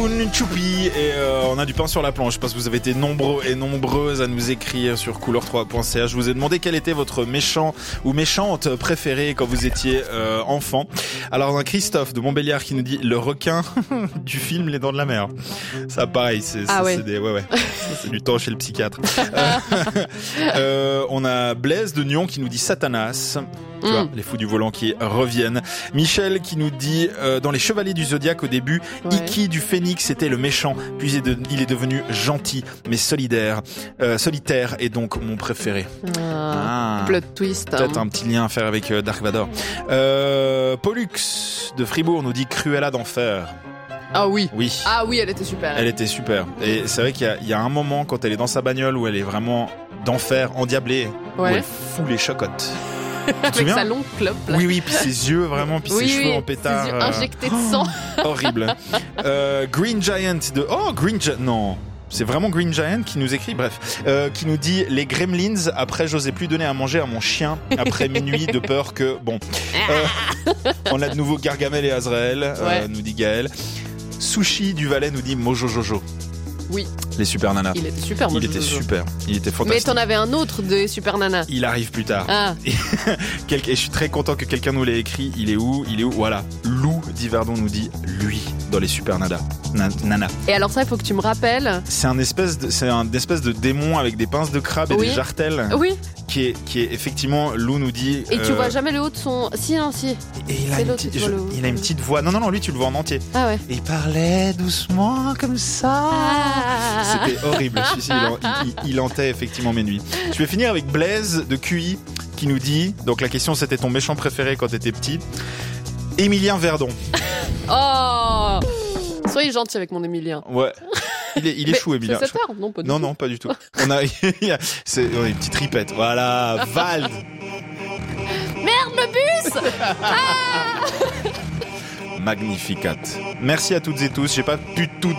June, Choupi, et on a du pain sur la planche parce que vous avez été nombreux et nombreuses à nous écrire sur couleur3.ch. Je vous ai demandé quel était votre méchant ou méchante préférée quand vous étiez enfant. Alors on a Christophe de Montbéliard qui nous dit le requin du film Les Dents de la Mer. Ça pareil, c'est du temps chez le psychiatre. On a Blaise de Nyon qui nous dit Satanas. Tu vois, les fous du volant qui reviennent. Michel qui nous dit dans les Chevaliers du Zodiaque au début, Iki du Phénix était le méchant, puis il est devenu gentil mais solitaire et donc mon préféré. Plot twist. Peut-être un petit lien à faire avec Dark Vador. Pollux de Fribourg nous dit Cruella d'enfer. Ah oui. Oui. Ah oui, elle était super. Elle était super. Et c'est vrai qu'il y a un moment quand elle est dans sa bagnole où elle est vraiment d'enfer, endiablée, où elle fout les chocottes. Avec sa longue clope là. Oui, puis ses yeux vraiment, puis ses cheveux en pétard. Ses yeux injectés de sang. Horrible. Green Giant de... Oh, Green Giant... Non, c'est vraiment Green Giant qui nous écrit, bref. Qui nous dit, les Gremlins, après j'osais plus donner à manger à mon chien après minuit de peur que... Bon. On a de nouveau Gargamel et Azrael, nous dit Gaël. Sushi du Valais nous dit Mojo Jojo. Oui. Les Super Nanas. Il était super. Il était super. Il était fantastique. Mais t'en avais un autre des Super Nanas. Il arrive plus tard. Ah. Et je suis très content que quelqu'un nous l'ait écrit. Il est où? Voilà. Lou d'Yverdon nous dit lui dans les Super Nanas. Nana. Et alors ça, il faut que tu me rappelles. C'est un espèce de démon avec des pinces de crabe et des jartelles. Oui. Qui est effectivement, Lou nous dit. Et tu vois jamais le haut de son. Si, non, si. Et il a une petite voix. Non, lui tu le vois en entier. Ah ouais. Et il parlait doucement comme ça. C'était horrible. Il hantait effectivement mes nuits. Je vais finir avec Blaise de QI qui nous dit. Donc la question c'était ton méchant préféré quand t'étais petit. Émilien Verdon. Oh. Soyez gentil avec mon Émilien. Ouais. Il est chou, Émilien. C'est 7 heures, non, pas du tout. Non, pas du tout. On a une petite ripette. Voilà, Vald. Merde, le bus. Magnificat. Merci à toutes et tous. J'ai pas pu tout